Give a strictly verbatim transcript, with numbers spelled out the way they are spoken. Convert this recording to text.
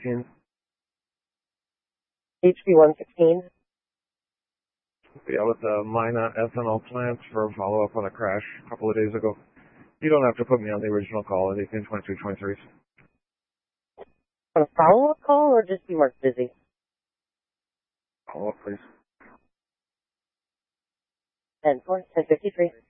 sixteen. H B one sixteen. Yeah, with the Mina ethanol plant for a follow-up on a crash a couple of days ago. You don't have to put me on the original call at eighteen twenty-two twenty-three. On a follow-up call or just be marked busy? Follow-up, please. ten four, ten fifty-three.